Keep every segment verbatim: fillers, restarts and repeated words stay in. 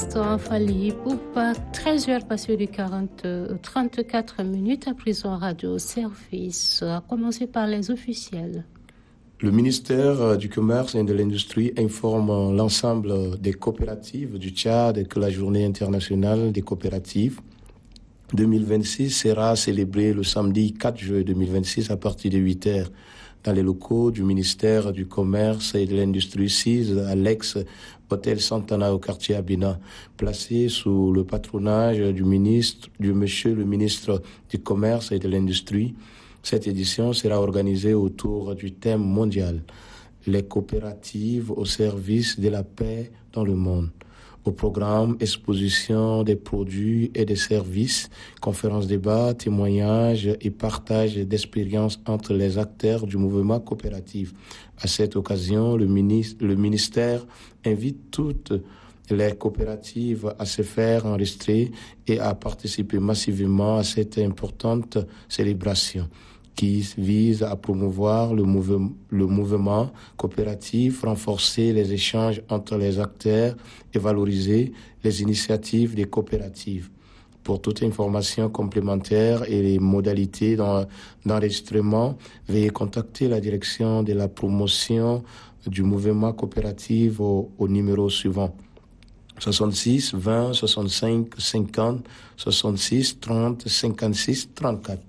l'instant, Fally Ipupa, treize heures passées de quarante, trente-quatre minutes à prison radio service, à commencer par les officiels. Le ministère du Commerce et de l'Industrie informe l'ensemble des coopératives du Tchad que la Journée internationale des coopératives deux mille vingt-six sera célébrée le samedi quatre juillet deux mille vingt-six à partir de huit heures dans les locaux du ministère du Commerce et de l'Industrie six à l'ex-hôtel Santana au quartier Abina, placé sous le patronage du ministre, du monsieur le ministre du Commerce et de l'Industrie. Cette édition sera organisée autour du thème mondial « Les coopératives au service de la paix dans le monde ». Au programme, exposition des produits et des services, conférences débats, témoignages et partage d'expériences entre les acteurs du mouvement coopératif. À cette occasion, le ministre, le ministère invite toutes les coopératives à se faire enregistrer et à participer massivement à cette importante célébration qui vise à promouvoir le mouvement, le mouvement coopératif, renforcer les échanges entre les acteurs et valoriser les initiatives des coopératives. Pour toute information complémentaire et les modalités d'enregistrement, veuillez contacter la direction de la promotion du mouvement coopératif au, au numéro suivant. soixante-six vingt soixante-cinq cinquante soixante-six trente cinquante-six trente-quatre.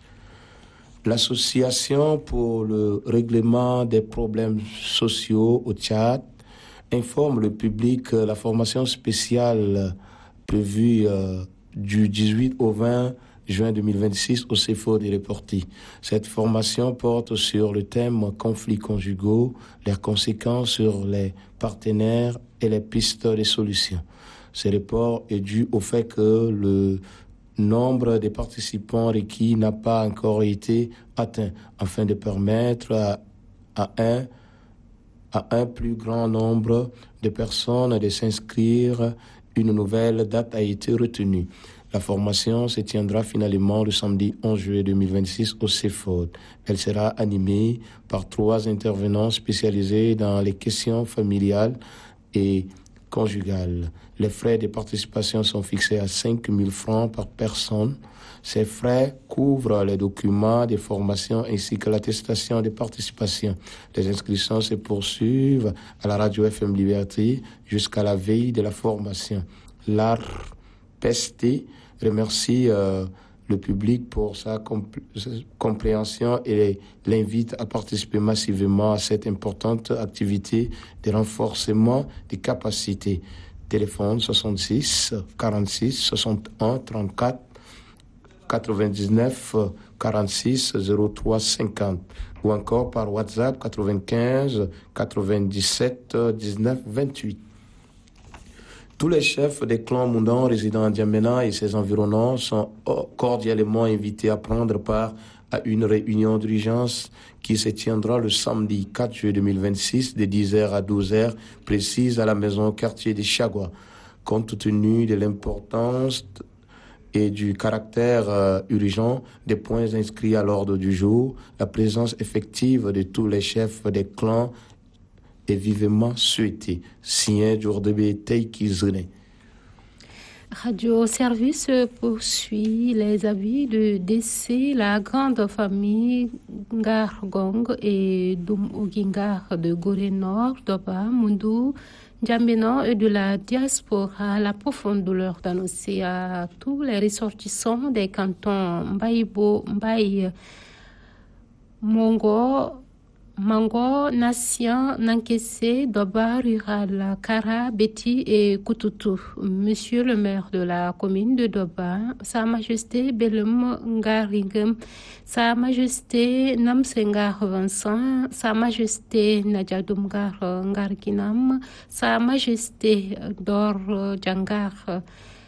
L'Association pour le règlement des problèmes sociaux au Tchad informe le public que la formation spéciale prévue euh, du dix-huit au vingt juin deux mille vingt-six au C F O des Reportis. Cette formation porte sur le thème conflits conjugaux, leurs conséquences sur les partenaires et les pistes de solutions. Ce report est dû au fait que le nombre de participants requis n'a pas encore été atteint, afin de permettre à, à, un, à un plus grand nombre de personnes de s'inscrire. Une nouvelle date a été retenue. La formation se tiendra finalement le samedi onze juillet deux mille vingt-six au C F O D. Elle sera animée par trois intervenants spécialisés dans les questions familiales et conjugales. Les frais de participation sont fixés à cinq mille francs par personne. Ces frais couvrent les documents de formation ainsi que l'attestation de participation. Les inscriptions se poursuivent à la radio F M Liberté jusqu'à la veille de la formation. L'A R P E S T remercie euh, le public pour sa compl- compréhension et l'invite à participer massivement à cette importante activité de renforcement des capacités. Téléphone soixante-six quarante-six soixante et un trente-quatre quatre-vingt-dix-neuf quarante-six zéro trois cinquante ou encore par WhatsApp quatre-vingt-quinze quatre-vingt-dix-sept dix-neuf vingt-huit. Tous les chefs des clans Moundan résidant à N'Djamena et ses environnants sont cordialement invités à prendre part à une réunion d'urgence qui se tiendra le samedi quatre juillet deux mille vingt-six de dix heures à douze heures précise à la maison quartier de Chagua. Compte tenu de l'importance et du caractère euh, urgent des points inscrits à l'ordre du jour, la présence effective de tous les chefs des clans est vivement souhaitée. Signé Djourdebe Teikizune. Radio Service poursuit les avis de décès. La grande famille Ngargong et Doum Ogingar de Gorée Nord, Doba, Moundou, N'Djamena et de la diaspora, la profonde douleur d'annoncer à tous les ressortissants des cantons Mbaïbo, Mbaï, Mongo, Mango, Nation, Nankese, Doba, Rural, Kara, Beti et Koutoutou. Monsieur le maire de la commune de Doba, Sa Majesté Belum Ngaringem, Sa Majesté Namsengar Vincent, Sa Majesté Nadjadoumgar Ngarginam, Sa Majesté Dor Djangar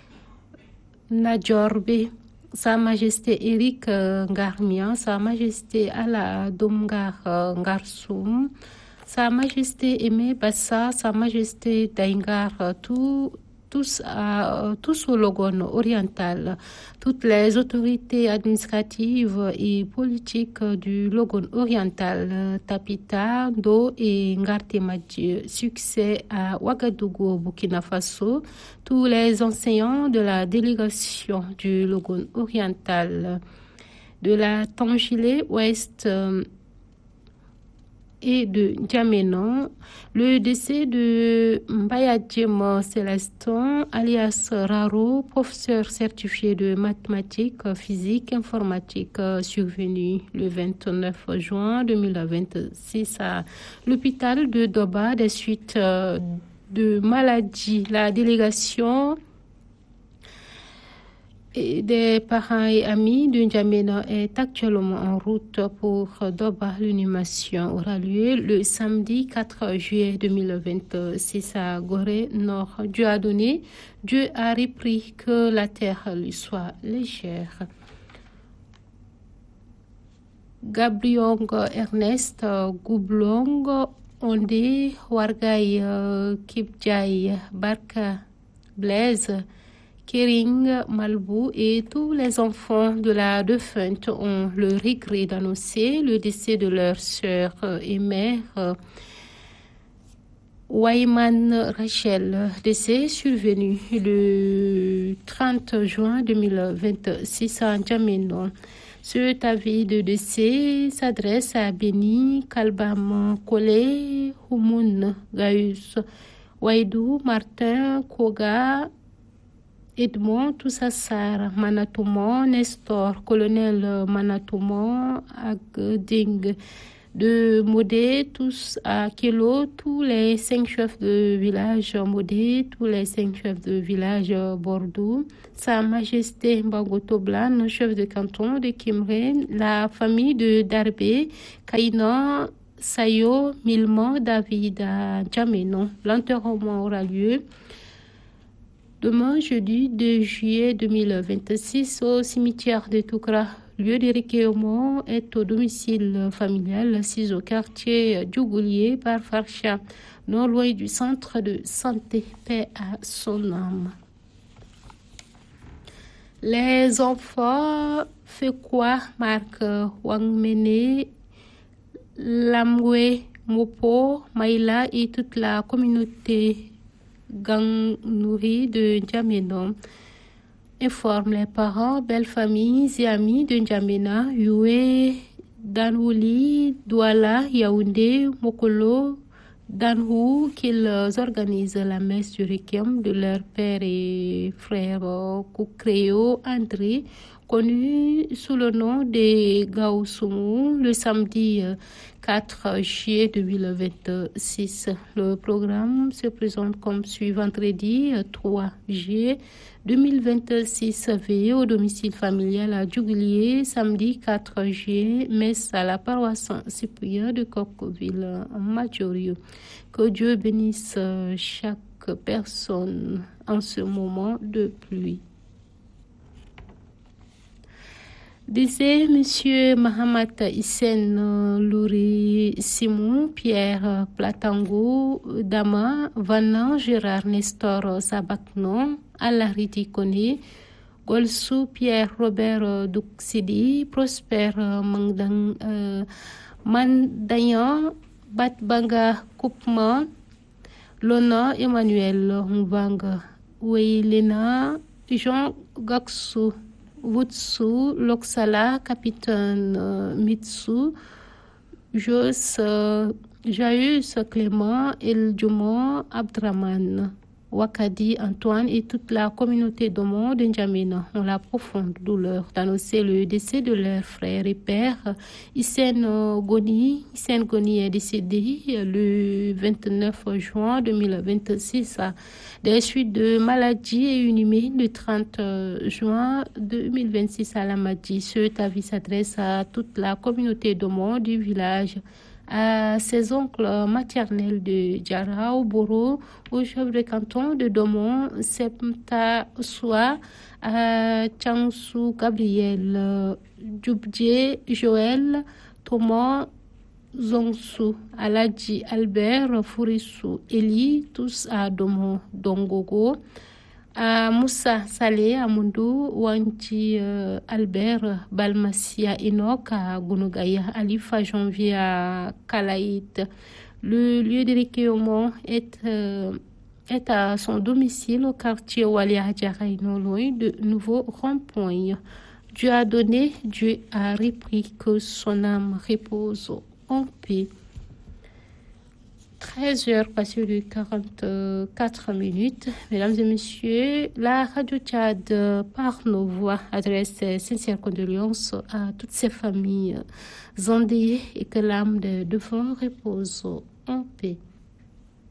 Nadjorbe, Sa Majesté Eric Ngarmian, Sa Majesté Ala Domgar Ngarsoum, Sa Majesté Aimé Bassa, Sa Majesté Daingar, tous tous, à, tous au Logone oriental. Toutes les autorités administratives et politiques du Logone oriental, Tapita, Do et Ngartemadji, succès à Ouagadougou, Burkina Faso, tous les enseignants de la délégation du Logone oriental, de la Tangilé Ouest euh, et de N'Djamena, le décès de Mbayadjem Célestin, alias Raro, professeur certifié de mathématiques, physique, informatique, survenu le vingt-neuf juin deux mille vingt-six à l'hôpital de Doba des suites de maladie. La délégation et des parents et amis de N'Djamena est actuellement en route pour Doba. L'inhumation aura lieu le samedi quatre juillet deux mille vingt-six à Gorée Nord. Dieu a donné, Dieu a repris, que la terre lui soit légère. Gabriong Ernest Goublong Ondé Wargaï Kipjaï Barka Blaise Kering, Malbou et tous les enfants de la défunte ont le regret d'annoncer le décès de leur sœur et mère, Wayman Rachel, décès survenu le trente juin deux mille vingt-six à N'Djamena. Cet avis de décès s'adresse à Beni, Kalbam, Kole, Houmoun, Gaïus, Waïdou, Martin, Koga, Edmond Toussassar, Manatoumon, Nestor, colonel Manatoumon, Agding, de Modé, tous à Kilo, tous les cinq chefs de village Modé, tous les cinq chefs de village Bordeaux, Sa Majesté Mbangoto Blan, chef de canton de Kimré, la famille de Darbé, Kaina, Sayo, Milman, David à N'Djamena. L'enterrement aura lieu demain, jeudi deux juillet deux mille vingt-six, au cimetière de Toukra. Lieu de recueillement est au domicile familial, assis au quartier Djougoulier par Farcha, non loin du centre de santé. Paix à son âme. Les enfants fait quoi, Marc Wangmene, Lamwe, Mopo, Maïla et toute la communauté Gang Nouri de N'Djamena informe les parents, belles familles et amis de N'Djamena, Yue, Danwouli, Douala, Yaoundé, Mokolo, Danhou, qu'ils organisent la messe du requiem de leur père et frère Koukréo André, connu sous le nom de Gaousoumou, le samedi quatre juillet deux mille vingt-six. Le programme se présente comme suit: vendredi trois juillet deux mille vingt-six, veillée au domicile familial à Djougoulier, samedi quatre juillet, messe à la paroisse Saint-Cyprien de Coqueville en Majorio. Que Dieu bénisse chaque personne en ce moment de pluie. Disait Monsieur Mahamat Hissène Louri Simon, Pierre Platango, Dama, Vanan, Gérard Nestor Sabaknon, Alariti Kone, Golsou, Pierre Robert Duxidi, Prosper Mandang, euh, Mandayan, Batbanga Koupman, Lona Emmanuel Mbanga, Weilena, Jean Gaksou, Wutsu, Loksala, Capitaine euh, Mitsu, Jos, euh, Jaïus Clément, El Djoumon, Abdraman, Wakadi, Antoine et toute la communauté de monde N'Djamena ont la profonde douleur d'annoncer le décès de leur frère et père. Hissène Goni, Hissène Goni est décédé le vingt-neuf juin deux mille vingt-six à des suites de maladie et inhumé le trente juin deux mille vingt-six à Lamadi. Ce avis s'adresse à toute la communauté de monde du village, à ses oncles maternels de Djarao, Boro, au chef de canton de Domon, Septa Soua, à Changsou, Gabriel, Djoubdje, Joël, Thomas, Zongsou, Aladji, Albert, Fourissou, Eli, tous à Domon, Dongogo, à Moussa Saleh à Mundou, Wanti euh, Albert Balmassia Enoch à Gounogaya, Alifa Janvier à Kalaït. Le lieu de recueillement est, euh, est à son domicile au quartier Walia Hadjara, non loin de nouveau rond-point. Dieu a donné, Dieu a repris, que son âme repose en paix. treize heures passées de quarante-quatre minutes. Mesdames et messieurs, la Radio Tchad, par nos voix, adresse sincères condoléances à toutes ces familles endeuillées et que l'âme de devant repose en paix.